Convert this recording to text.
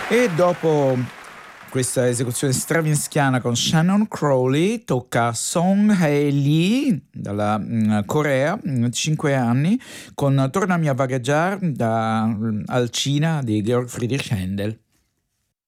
E dopo questa esecuzione stravinskiana con Shannon Crawley tocca a Song Hae Lee dalla Corea, 5 anni, con Tornami a vagheggiar da Alcina di Georg Friedrich Händel.